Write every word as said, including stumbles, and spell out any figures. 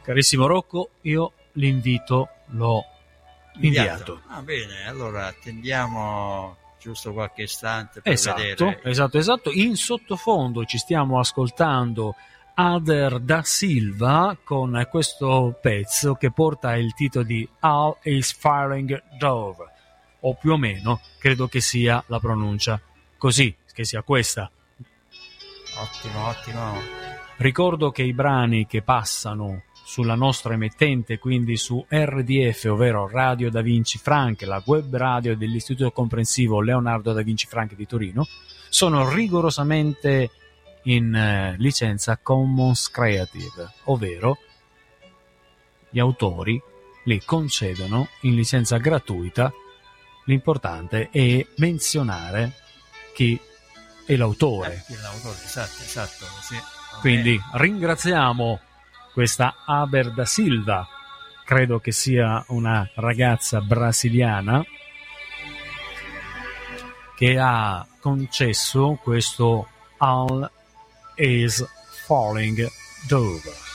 Carissimo Rocco, io l'invito l'ho inviato. inviato. Ah, bene, allora attendiamo giusto qualche istante per Esatto, vedere. esatto, esatto. In sottofondo ci stiamo ascoltando Ader da Silva con questo pezzo che porta il titolo di All is Firing Dove, o più o meno credo che sia la pronuncia così, che sia questa. Ottimo, ottimo. Ricordo che i brani che passano sulla nostra emittente, quindi su R D F, ovvero Radio Da Vinci Frank, la web radio dell'Istituto Comprensivo Leonardo Da Vinci Frank di Torino, sono rigorosamente in eh, licenza Commons Creative, ovvero gli autori li concedono in licenza gratuita. L'importante è menzionare chi è l'autore. Eh, chi è l'autore, esatto, esatto. Sì. Quindi ringraziamo questa Ader da Silva, credo che sia una ragazza brasiliana, che ha concesso questo All is Falling Dove.